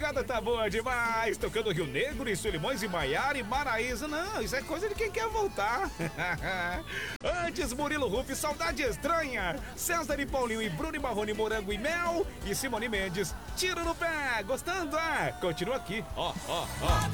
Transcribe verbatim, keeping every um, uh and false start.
madrugada tá boa demais. Tocando Rio Negro, e Solimões e Maiara e Maraísa. Não, isso é coisa de quem quer voltar. Antes, Murilo Ruff, Saudade Estranha. César e Paulinho e Bruno e Marrone, Morango e Mel. E Simone Mendes, Tiro no Pé. Gostando? Ah, continua aqui. Ó, ó, ó.